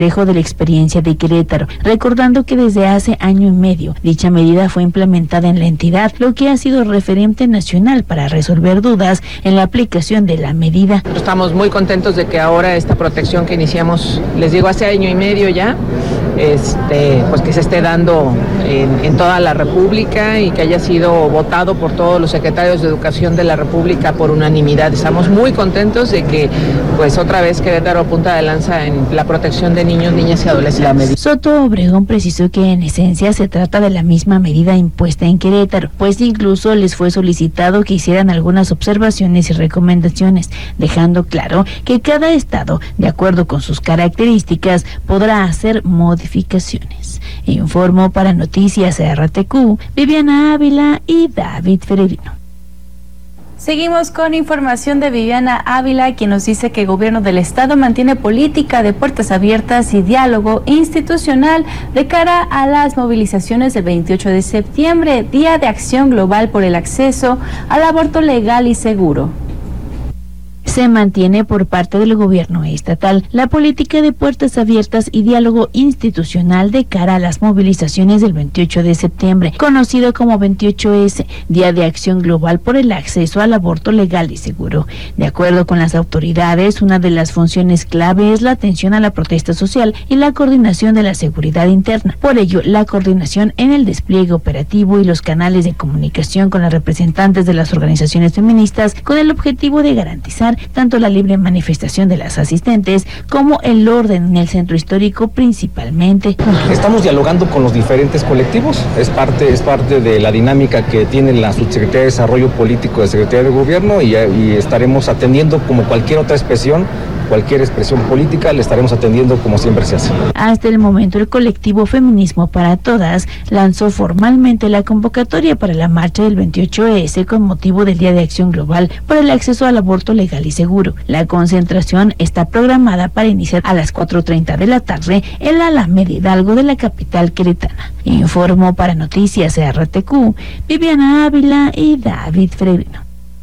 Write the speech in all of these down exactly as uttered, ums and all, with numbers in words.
de la experiencia de Querétaro, recordando que desde hace año y medio dicha medida fue implementada en la entidad, lo que ha sido referente nacional para resolver dudas en la aplicación de la medida. Estamos muy contentos de que ahora esta protección que iniciamos, les digo, hace año y medio ya, este, pues que se esté dando en, en toda la República y que haya sido votado por todos los secretarios de Educación de la República por unanimidad. Estamos muy contentos de que pues otra vez Querétaro punta de lanza en la protección de niños, niñas y adolescentes. Soto Obregón precisó que en esencia se trata de la misma medida impuesta en Querétaro, pues incluso les fue solicitado que hicieran algunas observaciones y recomendaciones, dejando claro que cada estado, de acuerdo con sus características, podrá hacer modificaciones. Informó para Noticias R T Q, Viviana Ávila y David Fererino. Seguimos con información de Viviana Ávila, quien nos dice que el gobierno del estado mantiene política de puertas abiertas y diálogo institucional de cara a las movilizaciones del veintiocho de septiembre, Día de Acción Global por el Acceso al Aborto Legal y Seguro. Se mantiene por parte del gobierno estatal la política de puertas abiertas y diálogo institucional de cara a las movilizaciones del veintiocho de septiembre, conocido como veintiocho ese, Día de Acción Global por el Acceso al Aborto Legal y Seguro. De acuerdo con las autoridades, una de las funciones clave es la atención a la protesta social y la coordinación de la seguridad interna. Por ello, la coordinación en el despliegue operativo y los canales de comunicación con las representantes de las organizaciones feministas, con el objetivo de garantizar tanto la libre manifestación de las asistentes como el orden en el centro histórico principalmente. Estamos dialogando con los diferentes colectivos, es parte, es parte de la dinámica que tiene la Subsecretaría de Desarrollo Político de Secretaría de Gobierno y, y estaremos atendiendo como cualquier otra expresión, cualquier expresión política, le estaremos atendiendo como siempre se hace. Hasta el momento, el colectivo Feminismo para Todas lanzó formalmente la convocatoria para la marcha del veintiocho ese con motivo del Día de Acción Global por el Acceso al Aborto Legal y Seguro. La concentración está programada para iniciar a las cuatro treinta de la tarde en la Alameda Hidalgo de la capital queretana. Informó para Noticias R T Q, Viviana Ávila y David Fererino.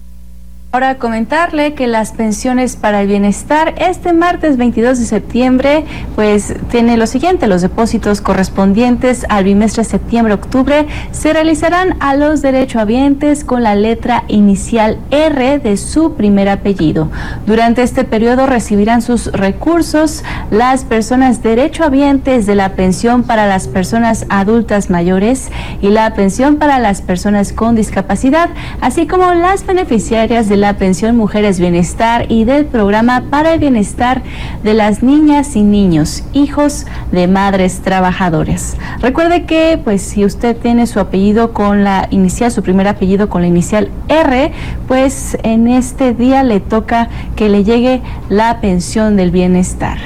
Ahora comentarle que las pensiones para el bienestar este martes veintidós de septiembre pues tiene lo siguiente: los depósitos correspondientes al bimestre septiembre-octubre se realizarán a los derechohabientes con la letra inicial R de su primer apellido. Durante este periodo recibirán sus recursos las personas derechohabientes de la pensión para las personas adultas mayores y la pensión para las personas con discapacidad, así como las beneficiarias de la pensión Mujeres Bienestar y del programa para el bienestar de las niñas y niños, hijos de madres trabajadoras. Recuerde que pues si usted tiene su apellido con la inicial, su primer apellido con la inicial R, pues en este día le toca que le llegue la pensión del bienestar.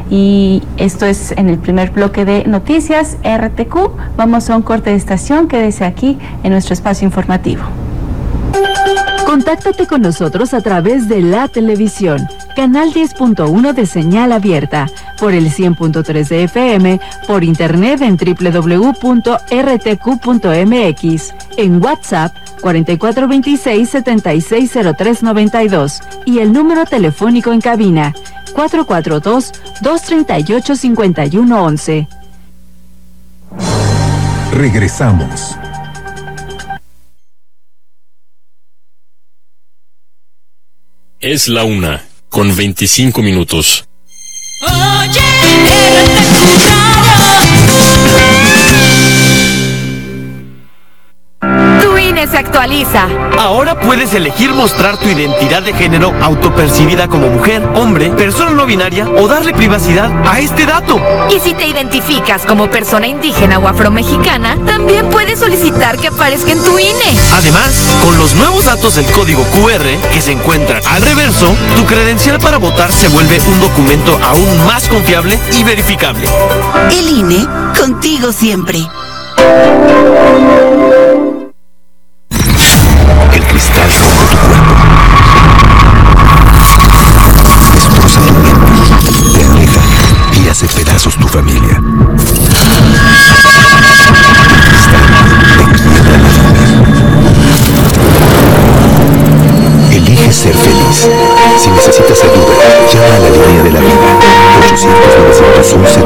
Y esto es en el primer bloque de Noticias R T Q. Vamos a un corte de estación, quédese aquí en nuestro espacio informativo. Contáctate con nosotros a través de la televisión, canal diez punto uno de señal abierta, por el cien punto tres de F M, por internet en doble u doble u doble u punto r t q punto m x, en WhatsApp cuarenta y cuatro veintiséis, setenta y seis cero tres noventa y dos y el número telefónico en cabina cuatro cuatro dos, dos tres ocho, cinco uno once. Regresamos. Es la una, con veinticinco minutos. Oye, R T Q Tu I N E se actualiza. Ahora puedes elegir mostrar tu identidad de género autopercibida como mujer, hombre, persona no binaria o darle privacidad a este dato. Y si te identificas como persona indígena o afromexicana, también puedes solicitar que aparezca en tu I N E. Además, con los nuevos datos del código Q R que se encuentran al reverso, tu credencial para votar se vuelve un documento aún más confiable y verificable. El I N E, contigo siempre. El cristal rompe tu cuerpo. Destroza tu mente, te aleja y hace pedazos tu familia. El cristal te quiebra la vida. Elige ser feliz. Si necesitas ayuda, llama a la línea de la vida. ochocientos nueve once